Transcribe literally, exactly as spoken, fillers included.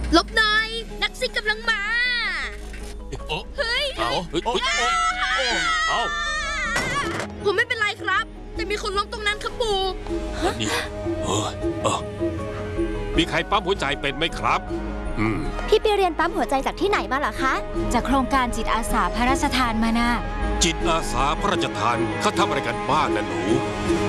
ลบหน่อยนักซิ่งกำลังมาเฮ้ยเอาเอาผมไม่เป็นไรครับแต่มีคนล้มตรงนั้นครับปู่นี่เออเออมีใครปั๊มหัวใจเป็นไหมครับอืมพี่ไปเรียนปั๊มหัวใจจากที่ไหนมาเหรอคะจากโครงการจิตอาสาพระราชทานมานะจิตอาสาพระราชทานเขาทำอะไรกันบ้างนะหนู